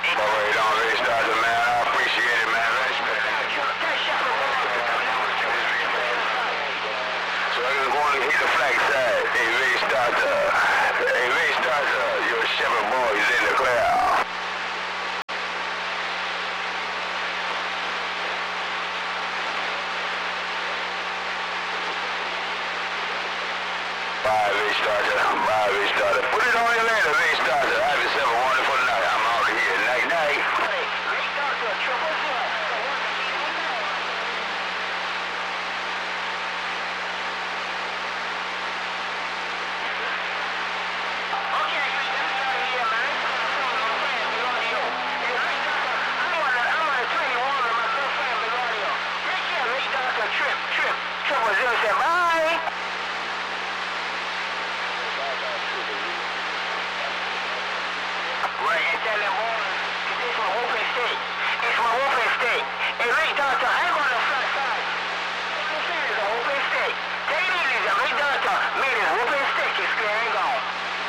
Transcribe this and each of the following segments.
Alright, on this starter, man. I appreciate it, man. Respect. So I'm just going to hit the flag side. Hey, race starter. Hey, race starter. Your shepherd boy is in the cloud. Bye, race starter. Bye, race starter. Put it on your ladder, race starter. I have yourself a wonderful night. I'm out of here. Night, night. Race starter, triple zero. Triple zero said bye. Right, and tell them all, this is my open state. It's my open state. Hey, Rick Doctor, I ain't going to flat side. This is an open state. Take it easy, Rick Doctor. Made it open state. It's clear and gone.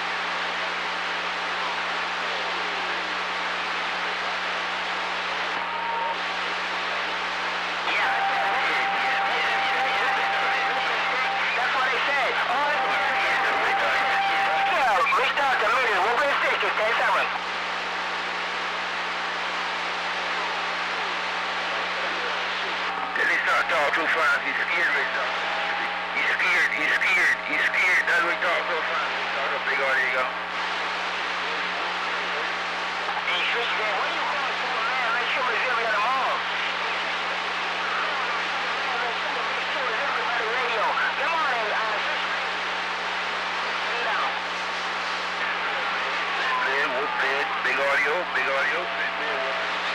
Talk too fast, he's scared right now. He's scared. That's why he talk so fast. Talk up, big there you go. Hey, Trish, man, what are you calling to, man? Make sure we're here at the mall. Radio. Come on, Trish. Sit down. Man, whoop it. Big audio.